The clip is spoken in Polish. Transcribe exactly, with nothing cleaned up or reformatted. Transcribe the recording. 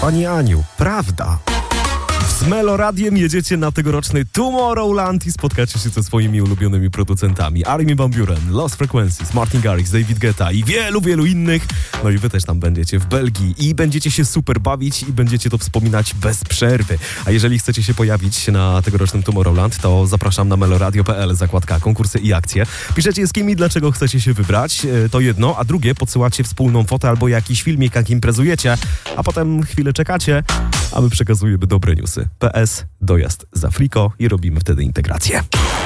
Pani Aniu, prawda? Z Meloradiem jedziecie na tegoroczny Tomorrowland i spotkacie się ze swoimi ulubionymi producentami. Armin van Buuren, Lost Frequencies, Martin Garrix, David Guetta i wielu, wielu innych. No i wy też tam będziecie w Belgii i będziecie się super bawić i będziecie to wspominać bez przerwy. A jeżeli chcecie się pojawić na tegorocznym Tomorrowland, to zapraszam na meloradio kropka p l, zakładka konkursy i akcje. Piszecie z kim i dlaczego chcecie się wybrać, to jedno, a drugie podsyłacie wspólną fotę albo jakiś filmik, jak imprezujecie, a potem chwilę czekacie, a my przekazujemy dobre newsy. P S, dojazd za friko i robimy wtedy integrację.